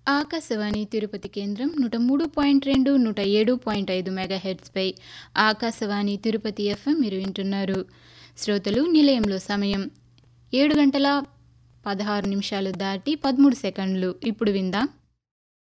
ఆకాశవాణి తిరుపతి కేంద్రం 103.2, 107.5 మెగాహెర్ట్జ్పై ఆకాశవాణి తిరుపతి ఎఫ్ఎం మీరు వింటున్నారు. శ్రోతలు, నిలయంలో సమయం 7 గంటల 16 నిమిషాలు దాటి 13 సెకండ్లు. ఇప్పుడు విందాం